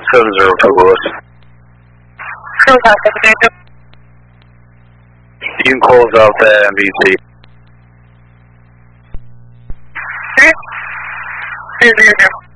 702 Lewis. You can close out the MVC. 300.